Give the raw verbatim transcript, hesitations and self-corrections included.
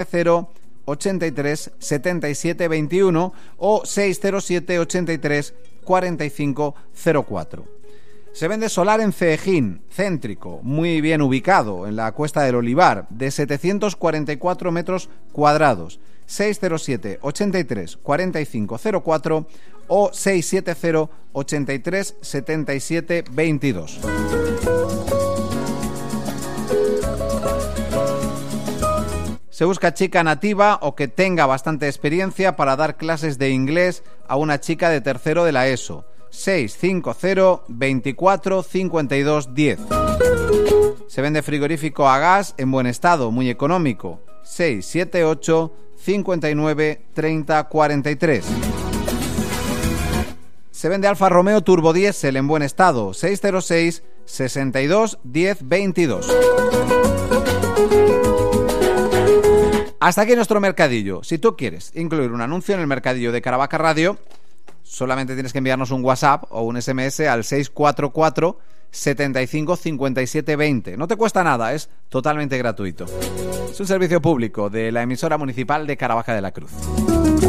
cero ochenta y tres setenta y siete veintiuno o seis cero siete ochenta y tres cuarenta y cinco cero cuatro. Se vende solar en Ceejín, céntrico, muy bien ubicado en la Cuesta del Olivar, de setecientos cuarenta y cuatro metros cuadrados. seis cero siete ochenta y tres cuarenta y cinco cero cuatro o seis siete cero ochenta y tres setenta y siete veintidós. Se busca chica nativa o que tenga bastante experiencia para dar clases de inglés a una chica de tercero de la ESO. seis cinco cero veinticuatro cincuenta y dos diez. Se vende frigorífico a gas en buen estado, muy económico. seis siete ocho cincuenta y nueve treinta cuarenta y tres. Se vende Alfa Romeo Turbo Diesel en buen estado. seis cero seis sesenta y dos diez veintidós. Hasta aquí nuestro mercadillo. Si tú quieres incluir un anuncio en el mercadillo de Caravaca Radio, solamente tienes que enviarnos un WhatsApp o un S M S al seis cuatro cuatro setenta y cinco cincuenta y siete veinte. No te cuesta nada, es totalmente gratuito. Es un servicio público de la emisora municipal de Caravaca de la Cruz.